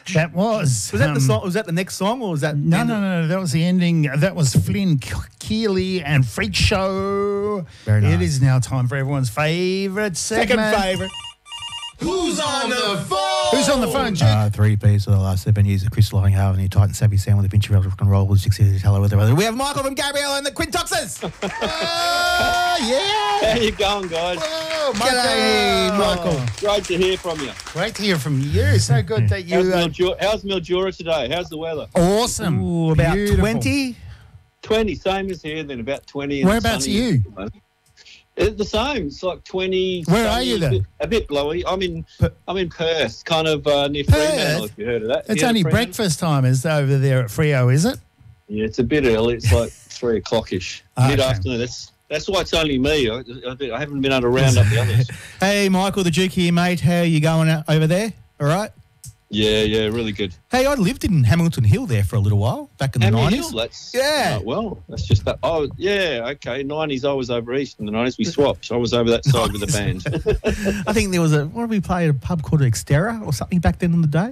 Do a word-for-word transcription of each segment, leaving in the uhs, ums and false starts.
That was. Was that um, the song? Was that the next song, or was that? No, the end no, of- no, no. That was the ending. That was Flynn Ke- Keely and Freak Show. Very nice. It is now time for everyone's favourite segment. Second favourite. Who's on the phone? Who's on the phone, Jake? Uh, three Bs for the last seven years of Chris Lying Harvey, Titan Savvy Sound with a pinch of rock and roll with six years hello with the We have Michael from Gabrielle and the Quintoxes. Oh, yeah. How you going, guys? Oh, G'day, Michael. Great to hear from you. Great to hear from you. So good that How's, you. Uh, Mildura, how's Mildura today? How's the weather? awesome. Ooh, about Beautiful. twenty. twenty, same as here, then about twenty. and Whereabouts sunny. are you? It's the same. It's like twenty. Where are sunny, you a then? bit- A bit blowy. I'm in. Per- I'm in Perth, kind of uh, near Perth? Fremantle. If you heard of that. It's You heard only of Fremantle? breakfast time, is over there at Frio, is it? Yeah, it's a bit early. It's like three o'clock ish, Okay. mid afternoon. That's that's why it's only me. I, I, I haven't been able to round up the others. Hey, Michael, the Duke here, mate. How are you going out over there? All right. Yeah, yeah, really good. Hey, I lived in Hamilton Hill there for a little while back in the Hamilton nineties. Hill, that's Yeah. oh, well, that's just that. Oh, yeah, okay. Nineties, I was over east. In the nineties, we swapped. So I was over that side with the band. I think there was a what did we play at a pub called Xterra or something back then in the day.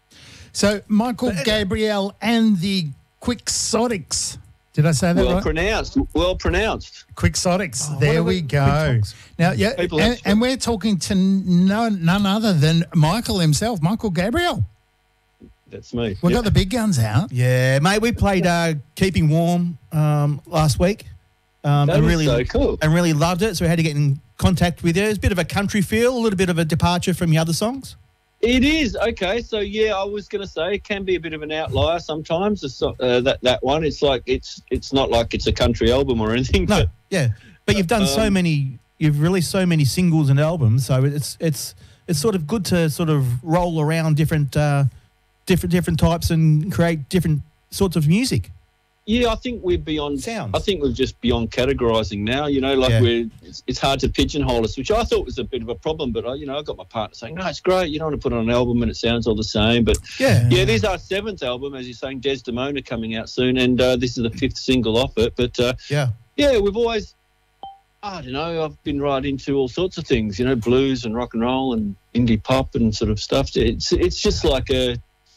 So, Michael Gabrielle and the Quixotics. Did I say that well right? pronounced. Well pronounced. Quixotics. Oh, there what are we the go. Quixotics? Now, yeah, People and, have- and we're talking to no, none other than Michael himself, Michael Gabrielle. That's me. We've Yeah. got the big guns out. Yeah, mate. We played uh, Keeping Warm um, last week. Um, That and is really, so cool. and really loved it. So we had to get in contact with you. It's a bit of a country feel, a little bit of a departure from the other songs. It is okay. So yeah, I was going to say it can be a bit of an outlier sometimes. The so- uh, that that one, it's like it's it's not like it's a country album or anything. No, but yeah, but you've done so Um, many. You've released so many singles and albums, so it's it's it's sort of good to sort of roll around different uh, different different types and create different sorts of music. yeah, I think we're beyond. Sounds. I think we're just beyond categorising now. You know, like Yeah. we're. It's, it's hard to pigeonhole us, which I thought was a bit of a problem. But I, you know, I got my partner saying, "No, it's great. You don't want to put on an album and it sounds all the same." But Yeah, yeah, it is our seventh album, as you're saying. Desdemona coming out soon, and uh, this is the fifth single off it. But uh, yeah. yeah, we've always. I don't know. I've been right into all sorts of things, you know, blues and rock and roll and indie pop and sort of stuff. It's it's just like a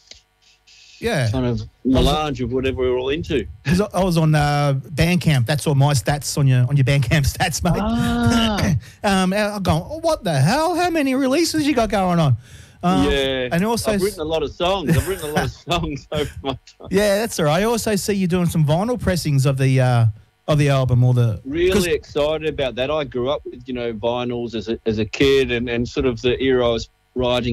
Yeah, kind of melange of whatever we're all into. 'Cause I I was on uh, Bandcamp. That's all my stats on your on your Bandcamp stats, mate. Ah. um, I'm going, oh, what the hell? How many releases you got going on? Um, yeah, and also, I've written a lot of songs. I've written a lot of songs over my time. yeah, that's all right. I also see you doing some vinyl pressings of the uh, of the album or the 'cause- Really excited about that. I grew up with, you know, vinyls as a, as a kid and, and sort of the era I was riding